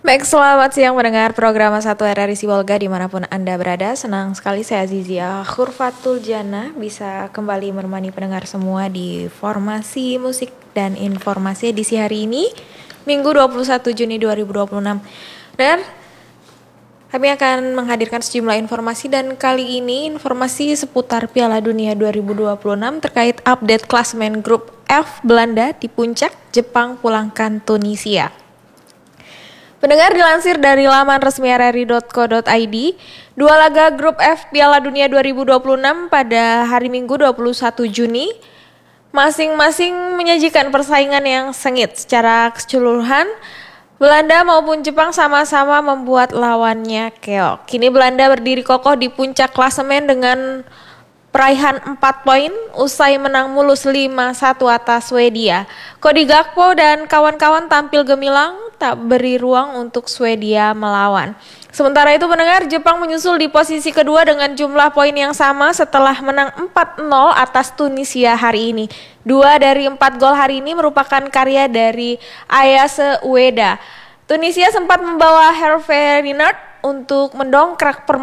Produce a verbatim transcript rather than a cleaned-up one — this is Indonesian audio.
Baik, selamat siang mendengar program satu R R I Sibolga dimanapun Anda berada. Senang sekali saya Azizia Khurfatul Jana bisa kembali menemani pendengar semua di formasi musik dan informasi edisi hari ini, Minggu dua puluh satu Juni dua ribu dua puluh enam. Dan kami akan menghadirkan sejumlah informasi dan kali ini informasi seputar Piala Dunia dua ribu dua puluh enam terkait update klasemen grup F Belanda di puncak, Jepang pulangkan Tunisia. Pendengar, dilansir dari laman resmi r r i dot co dot i d, dua laga grup F Piala Dunia dua ribu dua puluh enam pada hari Minggu dua puluh satu Juni masing-masing menyajikan persaingan yang sengit. Secara keseluruhan, Belanda maupun Jepang sama-sama membuat lawannya keok. Kini Belanda berdiri kokoh di puncak klasemen dengan peraihan empat poin usai menang mulus lima satu atas Swedia. Cody Gakpo dan kawan-kawan tampil gemilang, tak beri ruang untuk Swedia melawan. Sementara itu pendengar, Jepang menyusul di posisi kedua dengan jumlah poin yang sama setelah menang empat nol atas Tunisia hari ini. Dua dari empat gol hari ini merupakan karya dari Ayase Ueda. Tunisia sempat membawa Hervé Renard untuk mendongkrak permainan